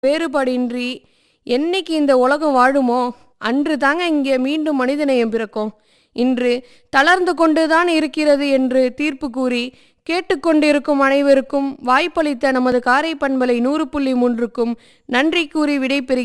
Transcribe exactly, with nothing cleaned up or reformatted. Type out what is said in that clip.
வேறுபாடின்றி என்னைக்கு இந்த உலகம் வாழுமோ அன்று தாங்க இங்கே மீண்டும் மனிதநேயம் பிறக்கும். இன்று தளர்ந்து கொண்டுதான் இருக்கிறது என்று தீர்ப்பு கூறி கேட்டுக்கொண்டிருக்கும் அனைவருக்கும் வாய்ப்பளித்த நமது காரை பண்பலை நூறு புள்ளி மூன்றுக்கும் நன்றி கூறி விடைபெறுகிறேன்.